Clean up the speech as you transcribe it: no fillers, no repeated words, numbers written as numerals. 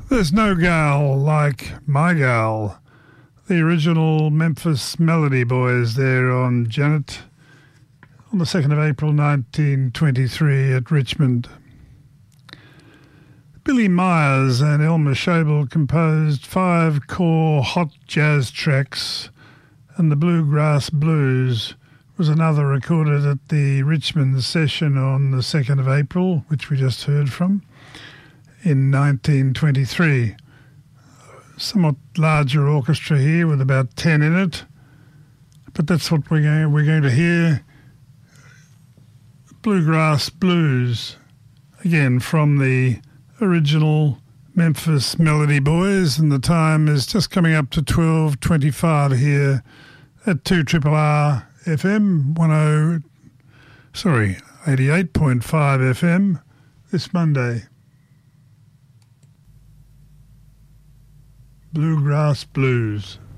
There's no gal like my gal. The original Memphis Melody Boys there on Janet on the 2nd of April 1923 at Richmond. Billy Myers and Elmer Schobel composed 5 core hot jazz tracks, and the Bluegrass Blues was another recorded at the Richmond session on the 2nd of April, which we just heard from, in 1923. Somewhat larger orchestra here with about 10 in it, but that's what we're going to hear. Bluegrass Blues, again from the original Memphis Melody Boys, and the time is just coming up to 12:25 here at 2RRR FM 88.5 FM this Monday. Bluegrass Blues.